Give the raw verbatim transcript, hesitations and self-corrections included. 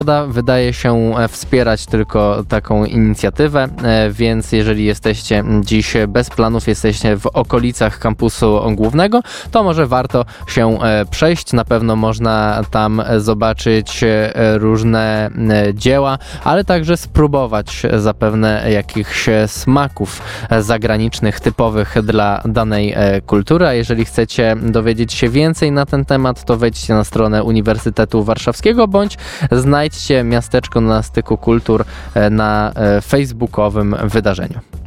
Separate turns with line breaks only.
wydaje się wspierać tylko taką inicjatywę, więc jeżeli jesteście dziś bez planów, jesteście w okolicach kampusu głównego, to może warto się przejść. Na pewno można tam zobaczyć różne dzieła, ale także spróbować zapewne jakichś smaków zagranicznych, typowych dla danej kultury. A jeżeli chcecie dowiedzieć się więcej na ten temat, to wejdźcie na stronę Uniwersytetu Warszawskiego bądź znajdźcie Miasteczko na styku kultur na facebookowym wydarzeniu.